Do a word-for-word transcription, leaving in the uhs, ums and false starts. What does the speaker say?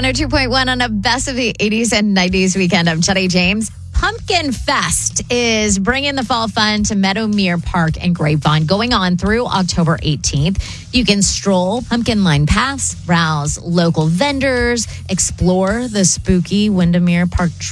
one oh two point one on a best of the eighties and nineties weekend. I'm Jenny James. Pumpkin Fest is bringing the fall fun to Meadowmere Park and Grapevine, going on through October eighteenth. You can stroll pumpkin line paths, browse local vendors, explore the spooky Windermere Park